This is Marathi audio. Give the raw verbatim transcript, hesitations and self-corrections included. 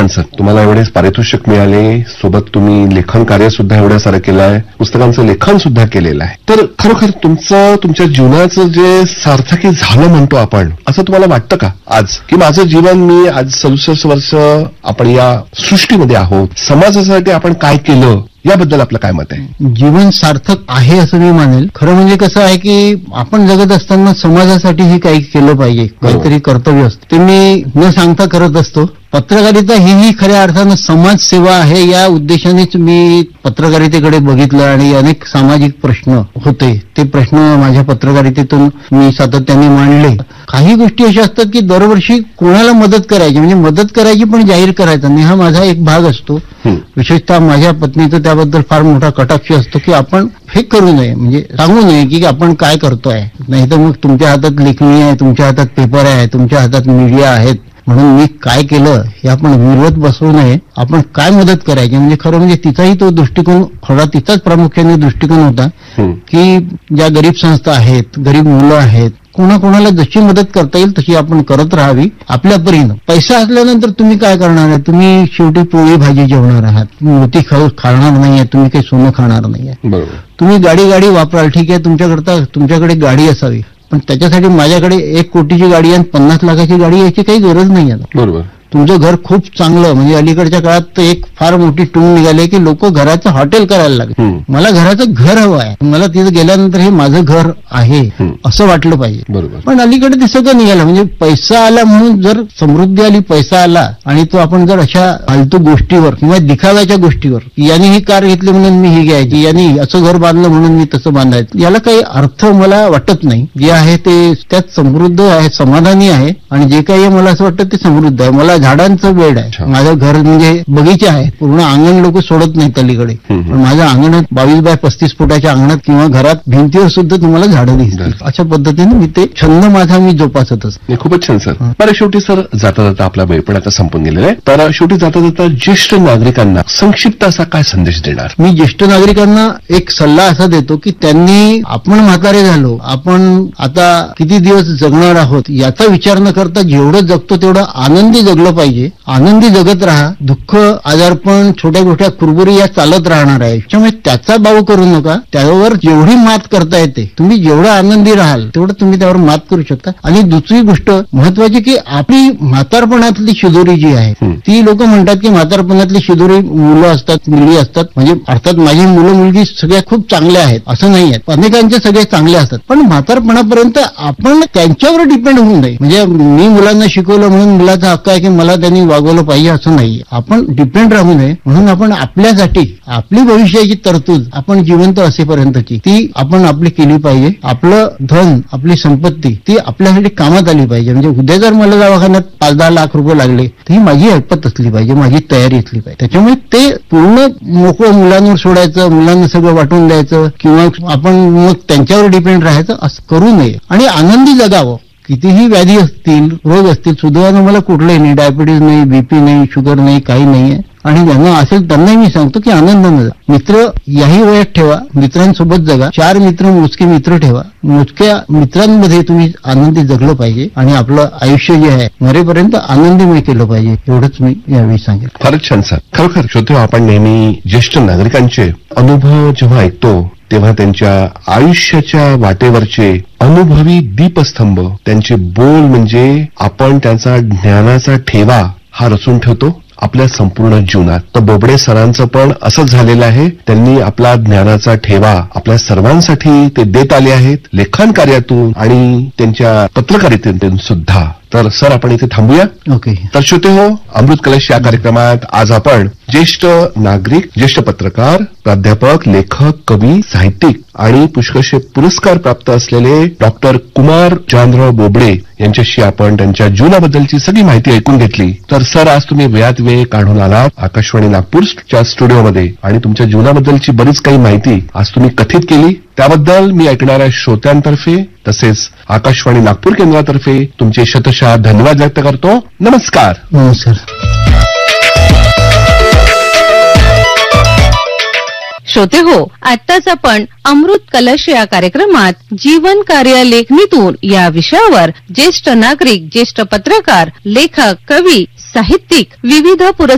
सर. तुम्हाला एवढेच पारितोषिक मिळाले, सोबत तुम्ही लेखन कार्य सुद्धा एवढ्या सारं केलं आहे, पुस्तकांचं लेखन सुद्धा केलेलं आहे. तर खरोखर तुमचं तुमच्या जीवनाचं जे सार्थकी झालं म्हणतो आपण, असं तुम्हाला वाटतं का आज, की माझं जीवन, मी आज सदुसष्ट वर्ष आपण या सृष्टीमध्ये आहोत, समाजासाठी आपण काय केलं याबद्दल आपलं काय मत आहे? जीवन सार्थक आहे असं मी मानेल. खरं म्हणजे कसं आहे की आपण जगत असताना समाजासाठीही काही केलं पाहिजे, काहीतरी कर्तव्य असतं, ते मी न सांगता करत असतो. पत्रकारिता ही खऱ्या अर्थानं समाजसेवा आहे, या उद्देशानेच मी पत्रकारितेकडे बघितलं आणि अनेक सामाजिक प्रश्न होते, ते प्रश्न माझ्या पत्रकारितेतून मी सातत्याने मांडले. काही गोष्टी अशा असतात की दरवर्षी कोणाला मदत करायची, म्हणजे मदत करायची पण जाहीर करायचा नाही, हा माझा एक भाग असतो. विशेषतः माझ्या पत्नीचं त्याबद्दल फार मोठा कटाक्ष असतो की आपण हे करू नये, म्हणजे सांगू नये की आपण काय करतोय, नाही तर मग तुमच्या हातात लेखणी आहे, तुमच्या हातात पेपर आहे, तुमच्या हातात मीडिया आहेत, म्हणून मी काय केलं हे आपण विरोध बसवू नये, आपण काय मदत करायची. म्हणजे खरं म्हणजे तिचाही तो दृष्टिकोन, खरा तिचाच प्रामुख्याने दृष्टिकोन होता की ज्या गरीब संस्था आहेत, गरीब मुलं आहेत, कोणाकोणाला जशी मदत करता येईल तशी आपण करत राहावी आपल्या परीनं. पैसा असल्यानंतर तुम्ही काय करणार आहे, तुम्ही शेवटी पोळी भाजी जेवणार आहात, मोती खाऊ खाणार नाहीये, तुम्ही काही सोनं खाणार नाहीये. तुम्ही गाडी गाडी वापराल, ठीक आहे, तुमच्याकरता तुमच्याकडे गाडी असावी, पण त्याच्यासाठी माझ्याकडे एक कोटीची गाडी आणि पन्नास लाखाची गाडी याची काही गरज नाही आहे. बरोबर. तुमचं घर खूप चांगलं, म्हणजे अलीकडच्या काळात एक फार मोठी टून निघाली की लोक घराचं हॉटेल करायला लागले. मला घराचं घर हवं आहे, मला तिथं गेल्यानंतर हे माझं घर आहे असं वाटलं पाहिजे. बरोबर. पण अलीकडे ते सगळं निघालं, म्हणजे पैसा आला म्हणून जर समृद्धी आली, पैसा आला आणि तो आपण जर अशा फालतू गोष्टीवर किंवा दिखाव्याच्या गोष्टीवर, याने ही कार घेतली म्हणून मी ही घ्यायची, यांनी असं घर बांधलं म्हणून मी तसं बांधायचं, याला काही अर्थ मला वाटत नाही. जे आहे ते त्यात समृद्ध आहे, समाधानी आहे, आणि जे काही मला असं वाटतं ते समृद्ध आहे. मला झाडांचं वेड आहे, माझं घर म्हणजे बगीचे आहे, पूर्ण अंगण लोक सोडत नाहीत अलीकडे, पण माझ्या अंगणात बावीस बाय पस्तीस फुटाच्या अंगणात किंवा घरात भिंतीवर सुद्धा तुम्हाला झाडं दिसतील. अशा पद्धतीने मी ते छंद माझा मी जोपासत असतो. खूपच छान सर. बरं, शेवटी सर जाता जाता आपला वेळ पण आता संपून गेलेला आहे, तर शेवटी जाता जाता ज्येष्ठ नागरिकांना संक्षिप्त असा काय संदेश देणार? मी ज्येष्ठ नागरिकांना एक सल्ला असा देतो की त्यांनी, आपण म्हातारे झालो, आपण आता किती दिवस जगणार आहोत याचा विचार न करता जेवढं जगतो तेवढं आनंदी जगलं पाहिजे. आनंदी जगत राहा. दुःख, आजारपण, छोट्या मोठ्या कुरबुरी या चालत राहणार आहे, त्यामुळे त्याचा बाऊ करू नका. त्यावर जेवढी मात करता येते, तुम्ही जेवढं आनंदी राहाल तेवढं तुम्ही त्यावर मात करू शकता. आणि दुसरी गोष्ट महत्वाची की आपली म्हातारपणातली शिदोरी जी आहे, ती लोक म्हणतात की म्हातारपणातली शिदोरी मुलं असतात, मुली असतात, म्हणजे अर्थात माझी मुलं मुलगी सगळ्या खूप चांगल्या आहेत असं नाही आहे, अनेकांचे सगळे चांगले असतात, पण म्हातारपणापर्यंत आपण त्यांच्यावर डिपेंड होऊ नये. म्हणजे मी मुलांना शिकवलं म्हणून मुलाचा हक्क आहे की मला त्यांनी वागवलं पाहिजे असं नाही. आपण डिपेंड राहू नये, म्हणून आपण आपल्यासाठी आपली भविष्याची तरतूद आपण जिवंत असेपर्यंतची ती आपण आपली केली पाहिजे. आपलं धन, आपली संपत्ती ती आपल्यासाठी कामात आली पाहिजे. म्हणजे उद्या जर मला दवाखान्यात पाच दहा लाख रुपये लागले तर ही माझी ऐपत असली पाहिजे, माझी तयारी असली पाहिजे. त्याच्यामुळे ते पूर्ण मोकळं मुलांवर सोडायचं, मुलांना सगळं वाटून द्यायचं किंवा आपण मग त्यांच्यावर डिपेंड राहायचं असं करू नये आणि आनंदी जगावं. कितीही व्याधी असतील, रोग असतील, सुदैवानं मला कुठलंही नाही, डायबिटीज नाही, बीपी नाही, शुगर नाही, काही नाहीये. आणि ज्यांना असेल त्यांनाही मी सांगतो की आनंदानं जा. मित्र याही वयात ठेवा, मित्रांसोबत जगा. चार मित्र, मोजके मित्र ठेवा. मोजक्या मित्रांमध्ये तुम्ही आनंदी जगलं पाहिजे आणि आपलं आयुष्य जे आहे मरेपर्यंत आनंदीमय केलं पाहिजे, एवढंच मी यावेळी सांगेन. फारच छान सर. खरोखर श्रोते, आपण नेहमी ज्येष्ठ नागरिकांचे अनुभव जेव्हा ऐकतो तेव्हा त्यांच्या आयुष्याच्या वाटेवरचे अनुभवी दीपस्तंभ, त्यांचे बोल म्हणजे आपण त्यांचा ज्ञानाचा ठेवा हा रचून ठेवतो आपल्या संपूर्ण जीवनात. तर बोबडे सरांचं पण असंच झालेलं आहे. त्यांनी आपला ज्ञानाचा ठेवा आपल्या सर्वांसाठी ते देत आले आहेत, लेखन कार्यातून आणि त्यांच्या पत्रकारितेतून सुद्धा. तर सर, आपण इथे थांबूया. ओके. तर श्रोते हो, अमृत कलश या कार्यक्रमात आज आपण ज्येष्ठ नागरिक, ज्येष्ठ पत्रकार, प्राध्यापक, लेखक, कवी, साहित्यिक आणि पुष्कळशे पुरस्कार प्राप्त असलेले डॉक्टर कुमार जानराव बोबडे यांच्याशी आपण त्यांच्या जीवनाबद्दलची सगळी माहिती ऐकून घेतली. तर सर, आज तुम्ही वेळात वेळ काढून आलात आकाशवाणी नागपूरच्या स्टुडिओमध्ये आणि तुमच्या जीवनाबद्दलची बरीच काही माहिती आज तुम्ही कथित केली. त्याबद्दल मी ऐकणाऱ्या श्रोत्यांतर्फे तसेच आकाशवाणी नागपूर केंद्रातर्फे तुमचे शतशः धन्यवाद व्यक्त करतो. नमस्कार. नमस्कार. श्रोते हो, आत्ताच आपण अमृत कलश या कार्यक्रमात जीवन कार्य लेखणीतून या विषयावर ज्येष्ठ नागरिक, ज्येष्ठ पत्रकार, लेखक, कवी, साहित्यिक, विविध पुरस्कार